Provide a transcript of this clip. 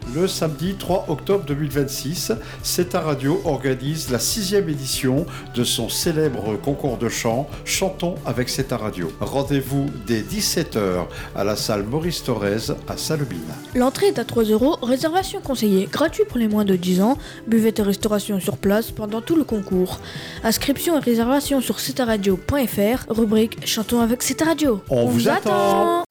Le samedi 3 octobre 2026, C'est ta radio organise la 6e édition de son célèbre concours de chant Chantons avec C'est ta radio. Rendez-vous dès 17h à la salle Maurice Thorez à Salobine. L'entrée est à 3 €, réservation conseillée, gratuit pour les moins de 10 ans, buvette et restauration sur place pendant tout le concours. Inscription et réservation sur cetaradio.fr, rubrique Chantons avec C'est ta radio. On vous attend.